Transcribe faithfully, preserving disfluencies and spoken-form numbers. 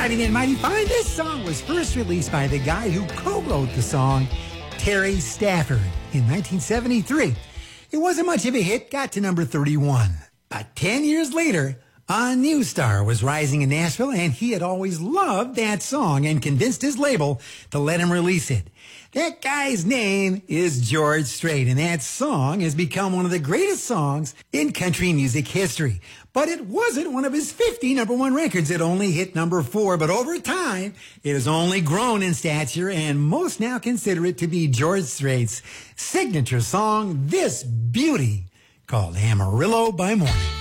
Mighty and Mighty Fine. This song was first released by the guy who co-wrote the song, Terry Stafford, in nineteen seventy-three. It wasn't much of a hit, got to number thirty-one. But ten years later, a new star was rising in Nashville, and he had always loved that song and convinced his label to let him release it. That guy's name is George Strait, and that song has become one of the greatest songs in country music history. But it wasn't one of his fifty number one records. It only hit number four, but over time, it has only grown in stature, and most now consider it to be George Strait's signature song, this beauty called Amarillo by Morning.